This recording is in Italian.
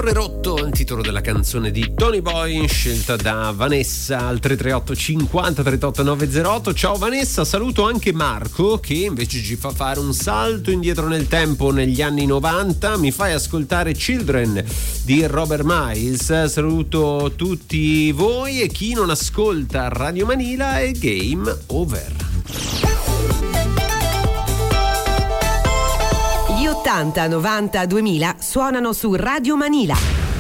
Cuore rotto, il titolo della canzone di Tony Boy, scelta da Vanessa al 338 50 38 908. Ciao Vanessa, saluto anche Marco che invece ci fa fare un salto indietro nel tempo negli anni 90. Mi fai ascoltare Children di Robert Miles. Saluto tutti voi e chi non ascolta Radio Manila è Game Over. Gli 80, 90, 2000 suonano su Radio Manila.